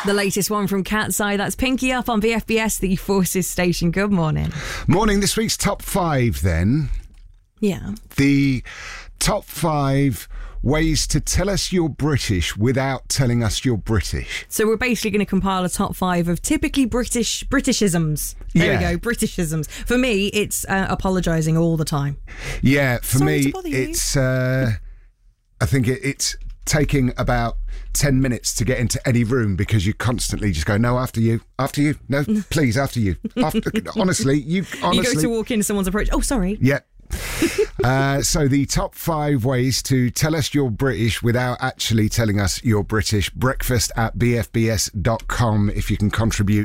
The latest one from Cat's Eye, that's Pinky Up on BFBS, the Forces station. Good morning. Morning. This week's top 5 then. Yeah. The top 5 ways to tell us you're British without telling us you're British. So we're basically going to compile a top 5 of typically Britishisms. There we go, Britishisms. For me, it's apologising all the time. Yeah, for Sorry me, to bother you. it's, I think it's taking about 10 minutes to get into any room because you constantly just go, no, after you, no, please, after you. Honestly. You go to walk into someone's approach, oh, sorry. Yeah. So the top 5 ways to tell us you're British without actually telling us you're British. Breakfast at bfbs.com if you can contribute